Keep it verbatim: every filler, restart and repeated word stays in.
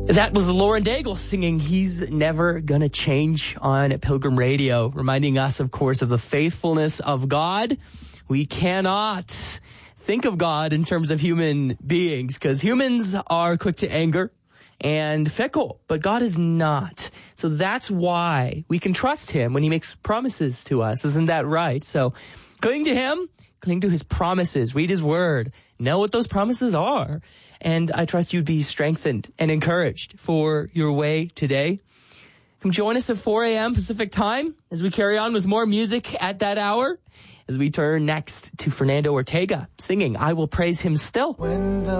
That was Lauren Daigle singing He's Never Gonna Change on Pilgrim Radio, reminding us, of course, of the faithfulness of God. We cannot think of God in terms of human beings because humans are quick to anger and fickle, but God is not. So that's why we can trust him when he makes promises to us. Isn't that right? So cling to him, cling to his promises, read his word, know what those promises are. And I trust you'd be strengthened and encouraged for your way today. Come join us at four a.m. Pacific time as we carry on with more music at that hour, as we turn next to Fernando Ortega singing I Will Praise Him Still. When the